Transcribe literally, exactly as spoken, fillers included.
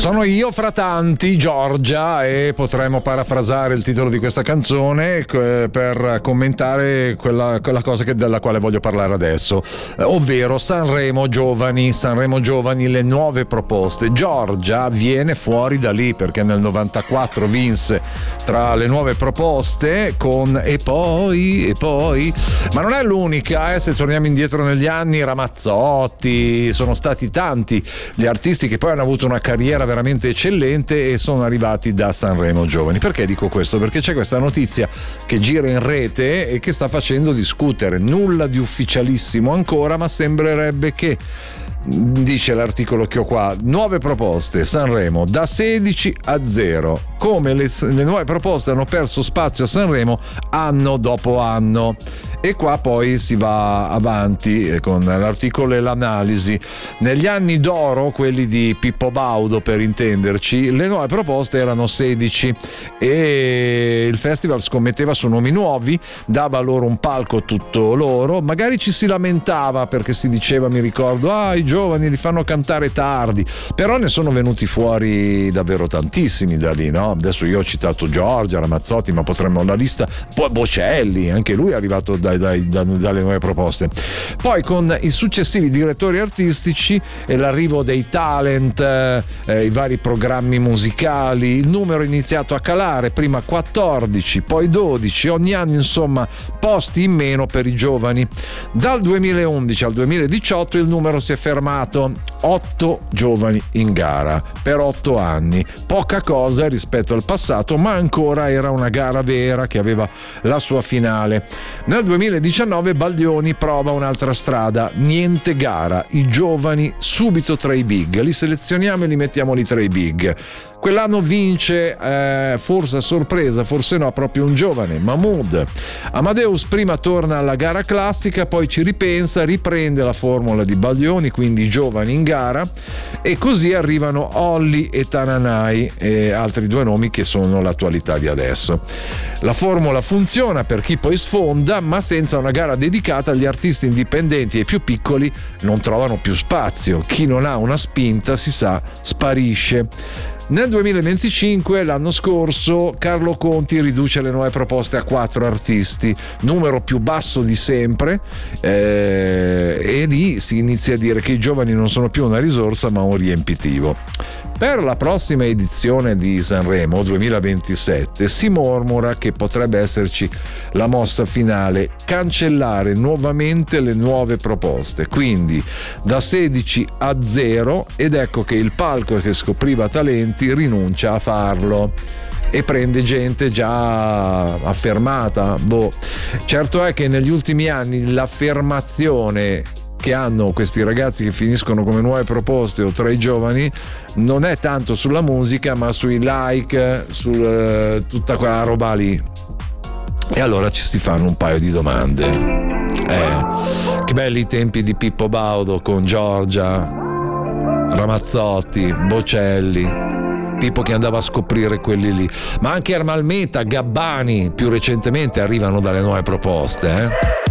Sono io fra tanti, Giorgia, e potremmo parafrasare il titolo di questa canzone per commentare quella, quella cosa che, della quale voglio parlare adesso, ovvero Sanremo Giovani, Sanremo Giovani, le nuove proposte. Giorgia viene fuori da lì perché nel novantaquattro vinse tra le nuove proposte con E poi, e poi, ma non è l'unica, eh, se torniamo indietro negli anni, Ramazzotti, sono stati tanti gli artisti che poi hanno avuto una carriera veramente eccellente e sono arrivati da Sanremo Giovani. Perché dico questo? Perché c'è questa notizia che gira in rete e che sta facendo discutere. Nulla di ufficialissimo ancora, ma sembrerebbe che, dice l'articolo che ho qua, nuove proposte Sanremo da sedici a zero, come le, le nuove proposte hanno perso spazio a Sanremo anno dopo anno. E qua poi si va avanti con l'articolo e l'analisi. Negli anni d'oro, quelli di Pippo Baudo per intenderci, le nuove proposte erano sedici e il festival scommetteva su nomi nuovi, dava loro un palco tutto loro, magari ci si lamentava perché si diceva, mi ricordo, ah i giovani li fanno cantare tardi, però ne sono venuti fuori davvero tantissimi da lì, no? Adesso io ho citato Giorgia, Ramazzotti, ma potremmo la lista, poi Bocelli, anche lui è arrivato da Dai, dai, dalle nuove proposte. Poi con i successivi direttori artistici e l'arrivo dei talent, eh, i vari programmi musicali, il numero è iniziato a calare, prima quattordici, poi dodici, ogni anno insomma posti in meno per i giovani. Dal duemilaundici al duemiladiciotto il numero si è fermato, otto giovani in gara per otto anni, poca cosa rispetto al passato, ma ancora era una gara vera che aveva la sua finale. Nel duemiladiciannove Baldioni prova un'altra strada, niente gara, i giovani subito tra i big, li selezioniamo e li mettiamo lì tra i big. Quell'anno vince, eh, forse a sorpresa, forse no, proprio un giovane, Mahmood. Amadeus prima torna alla gara classica, poi ci ripensa, riprende la formula di Baldioni, quindi i giovani in gara, e così arrivano Olly e Tananai, e altri due nomi che sono l'attualità di adesso. La formula funziona per chi poi sfonda, ma senza una gara dedicata gli artisti indipendenti e più piccoli non trovano più spazio. Chi non ha una spinta, si sa, sparisce. Nel duemilaventicinque, l'anno scorso, Carlo Conti riduce le nuove proposte a quattro artisti, numero più basso di sempre, eh, e lì si inizia a dire che i giovani non sono più una risorsa ma un riempitivo. Per la prossima edizione di Sanremo duemilaventisette si mormora che potrebbe esserci la mossa finale, cancellare nuovamente le nuove proposte, quindi da sedici a zero, ed ecco che il palco che scopriva talenti rinuncia a farlo e prende gente già affermata. Boh. Certo è che negli ultimi anni l'affermazione che hanno questi ragazzi che finiscono come nuove proposte o tra i giovani non è tanto sulla musica ma sui like, su uh, tutta quella roba lì. E allora ci si fanno un paio di domande. Eh, che belli i tempi di Pippo Baudo con Giorgia, Ramazzotti, Bocelli, Pippo che andava a scoprire quelli lì, ma anche Ermal Meta, Gabbani più recentemente arrivano dalle nuove proposte, eh?